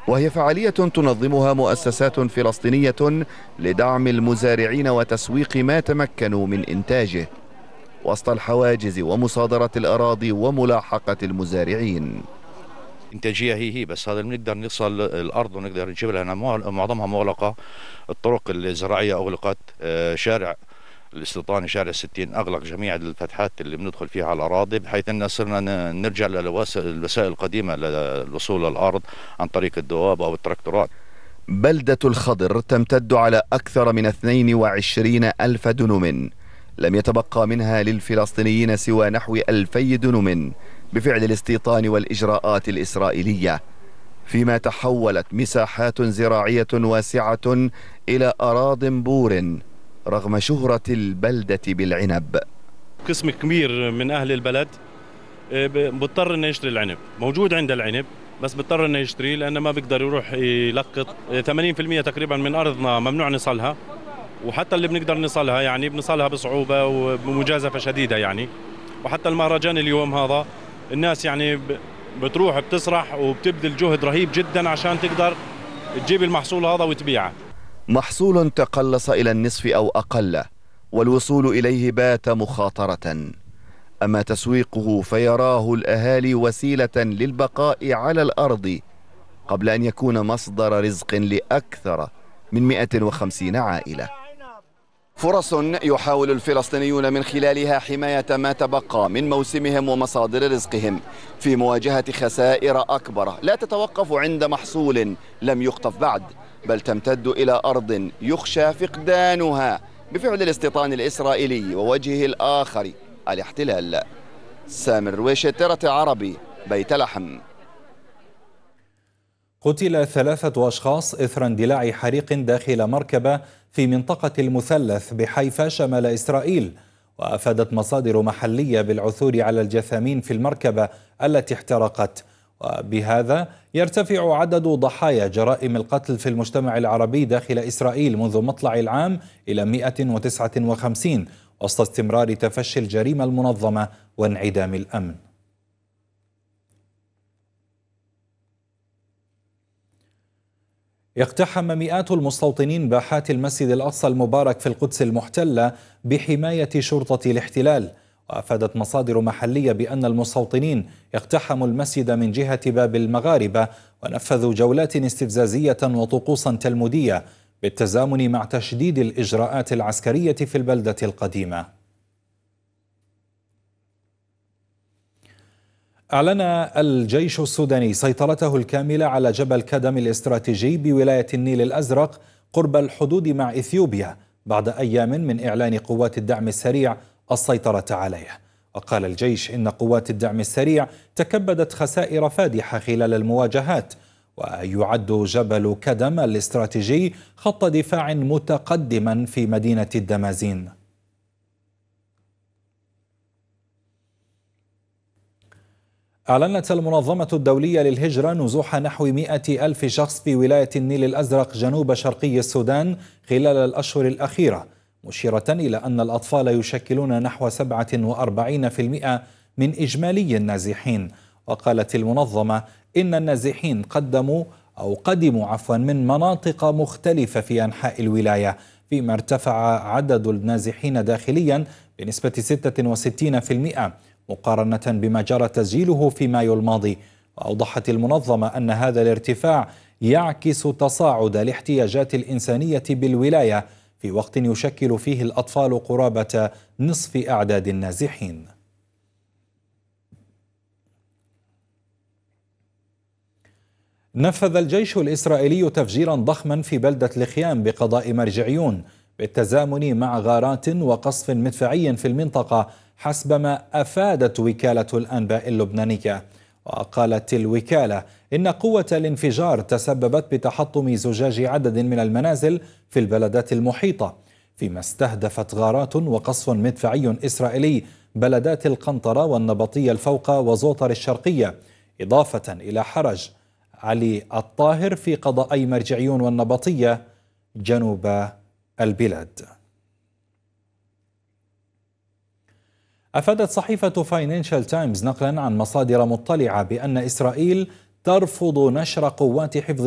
وهي فعالية تنظمها مؤسسات فلسطينية لدعم المزارعين وتسويق ما تمكنوا من إنتاجه وسط الحواجز ومصادرة الأراضي وملاحقة المزارعين. إنتاجية هي بس هذا بنقدر نوصل الأرض ونقدر نجيب لها، معظمها مغلقة، الطرق الزراعية أغلقت، شارع الاستيطاني شارع 60 أغلق جميع الفتحات اللي بندخل فيها على الأراضي، بحيث أن صرنا نرجع للوسائل القديمة للوصول للأرض عن طريق الدواب أو التراكتورات. بلدة الخضر تمتد على أكثر من 22 ألف دنم، لم يتبقى منها للفلسطينيين سوى نحو 2000 دنم بفعل الاستيطان والإجراءات الإسرائيلية، فيما تحولت مساحات زراعية واسعة إلى أراضٍ بور رغم شهرة البلدة بالعنب. قسم كبير من أهل البلد بضطر انه يشتري العنب، موجود عنده العنب بس بضطر انه يشتري لانه ما بيقدر يروح يلقط. 80% تقريبا من ارضنا ممنوع نصلها، وحتى اللي بنقدر نصلها يعني بنصلها بصعوبه وبمجازفه شديده يعني. وحتى المهرجان اليوم هذا الناس يعني بتروح بتسرح وبتبذل جهد رهيب جدا عشان تقدر تجيب المحصول هذا وتبيعه. محصول تقلص إلى النصف أو أقل، والوصول إليه بات مخاطرة. أما تسويقه فيراه الأهالي وسيلة للبقاء على الأرض قبل أن يكون مصدر رزق لأكثر من 150 عائلة. فرص يحاول الفلسطينيون من خلالها حماية ما تبقى من موسمهم ومصادر رزقهم في مواجهة خسائر أكبر لا تتوقف عند محصول لم يقطف بعد، بل تمتد إلى أرض يخشى فقدانها بفعل الاستيطان الإسرائيلي ووجهه الآخر الاحتلال. سامر رويشة، ترى عربي، بيت لحم. قتل 3 أشخاص إثر اندلاع حريق داخل مركبة في منطقة المثلث بحيفا شمال إسرائيل، وأفادت مصادر محلية بالعثور على الجثامين في المركبة التي احترقت، وبهذا يرتفع عدد ضحايا جرائم القتل في المجتمع العربي داخل إسرائيل منذ مطلع العام إلى 159 وسط استمرار تفشي الجريمة المنظمة وانعدام الأمن. اقتحم مئات المستوطنين باحات المسجد الأقصى المبارك في القدس المحتلة بحماية شرطة الاحتلال، وأفادت مصادر محلية بأن المستوطنين اقتحموا المسجد من جهة باب المغاربة ونفذوا جولات استفزازية وطقوسا تلمودية بالتزامن مع تشديد الإجراءات العسكرية في البلدة القديمة. أعلن الجيش السوداني سيطرته الكاملة على جبل كدم الاستراتيجي بولاية النيل الأزرق قرب الحدود مع إثيوبيا بعد أيام من إعلان قوات الدعم السريع السيطرة عليه. وقال الجيش إن قوات الدعم السريع تكبدت خسائر فادحة خلال المواجهات، ويعد جبل كدم الاستراتيجي خط دفاع متقدما في مدينة الدمازين. أعلنت المنظمة الدولية للهجرة نزوح نحو 100,000 شخص في ولاية النيل الأزرق جنوب شرقي السودان خلال الأشهر الأخيرة، مشيرة إلى أن الأطفال يشكلون نحو 47% من إجمالي النازحين. وقالت المنظمة إن النازحين قدموا من مناطق مختلفة في أنحاء الولاية، فيما ارتفع عدد النازحين داخليا بنسبة 66% مقارنة بما جرى تسجيله في مايو الماضي. وأوضحت المنظمة أن هذا الارتفاع يعكس تصاعد الاحتياجات الإنسانية بالولاية في وقت يشكل فيه الأطفال قرابة نصف أعداد النازحين. نفذ الجيش الإسرائيلي تفجيرا ضخما في بلدة الخيام بقضاء مرجعيون بالتزامن مع غارات وقصف مدفعي في المنطقة حسب ما أفادت وكالة الأنباء اللبنانية. وقالت الوكالة إن قوة الانفجار تسببت بتحطم زجاج عدد من المنازل في البلدات المحيطة، فيما استهدفت غارات وقصف مدفعي إسرائيلي بلدات القنطرة والنبطية الفوق وزوطر الشرقية، إضافة إلى حرج علي الطاهر في قضاءي مرجعيون والنبطية جنوب البلاد. أفادت صحيفة فاينانشال تايمز نقلا عن مصادر مطلعة بأن إسرائيل ترفض نشر قوات حفظ